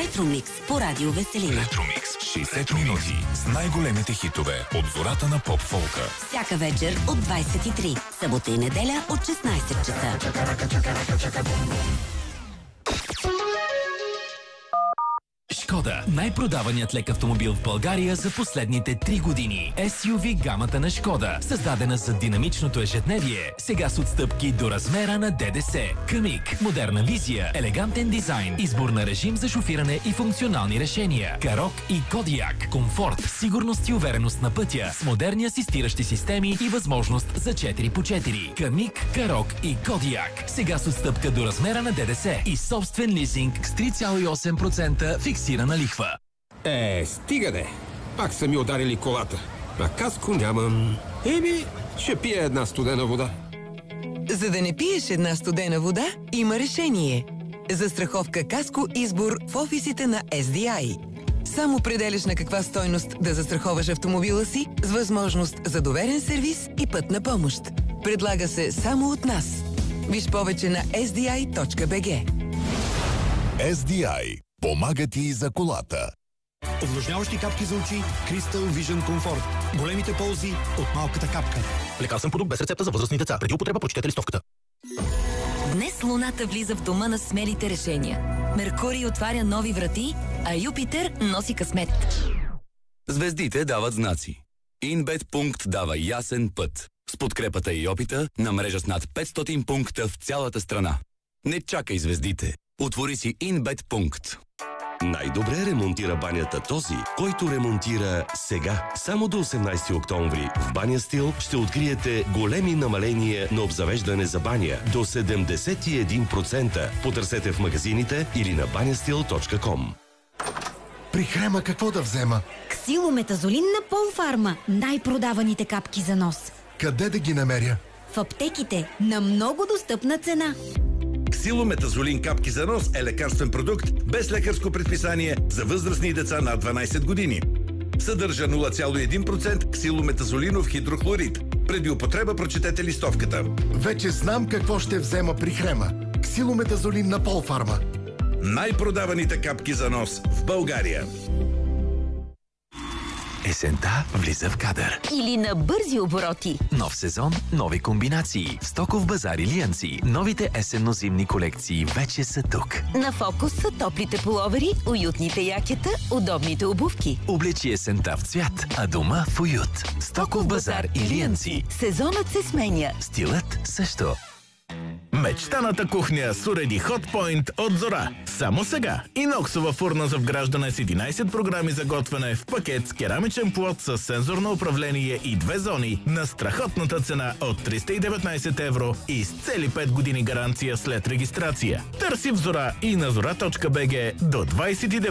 Ретромикс по радио Веселина. Ретромикс. 60 минути с най-големите хитове от зората на поп-фолка. Всяка вечер от 23. Събота и неделя от 16 часа. Шкода. Най-продаваният лек автомобил в България за последните 3 години. SUV гамата на Шкода. Създадена за динамичното ежедневие. Сега с отстъпки до размера на ДДС. Камик. Модерна визия. Елегантен дизайн. Избор на режим за шофиране и функционални решения. Карок и Кодиак. Комфорт, сигурност и увереност на пътя. С модерни асистиращи системи и възможност за 4x4. Камик, Карок и Кодиак. Сега с отстъпка до размера на ДДС. И собствен лизинг с 3,8% фиксирана лихва. Стига де! Пак са ми ударили колата. А каско нямам. Ще пия една студена вода. За да не пиеш една студена вода, има решение. Застраховка Каско избор в офисите на SDI. Сам определяш на каква стойност да застраховаш автомобила си с възможност за доверен сервис и пътна помощ. Предлага се само от нас. Виж повече на sdi.bg. SDI. Помага ти за колата. Увлажняващи капки за очи Crystal Vision Comfort. Големите ползи от малката капка. Лекарствен продукт без рецепта за възрастни деца. Преди употреба прочетете листовката. Днес Луната влиза в дома на смелите решения. Меркурий отваря нови врати, а Юпитер носи късмет. Звездите дават знаци. Инбет пункт дава ясен път. С подкрепата и опита на мрежа с над 500 пункта в цялата страна. Не чакай звездите. Отвори си Инбет пункт. Най-добре ремонтира банята този, който ремонтира сега. Само до 18 октомври в Баня Стил ще откриете големи намаления на обзавеждане за баня до 71%. Потърсете в магазините или на banyastill.com. При крема какво да взема? Ксилометазолин на Полфарма. Най-продаваните капки за нос. Къде да ги намеря? В аптеките на много достъпна цена. Ксилометазолин капки за нос е лекарствен продукт без лекарско предписание за възрастни и деца над 12 години. Съдържа 0,1% ксилометазолинов хидрохлорид. Преди употреба прочетете листовката. Вече знам какво ще взема при хрема. Ксилометазолин на Полфарма. Най-продаваните капки за нос в България. Есента влиза в кадър. Или на бързи обороти. Нов сезон, нови комбинации. В Стоков базар и Лианци. Новите есенно-зимни колекции вече са тук. На фокус са топлите пуловери, уютните якета, удобните обувки. Облечи есента в цвят, а дома в уют. Стоков базар и Лианци. Сезонът се сменя. Стилът също. Мечтаната кухня с уреди Hotpoint от Зора. Само сега. Иноксова фурна за вграждане с 11 програми за готвене в пакет с керамичен плот с сензорно управление и 2 зони на страхотната цена от 319 евро и с цели 5 години гаранция след регистрация. Търси в Зора и на zora.bg до 29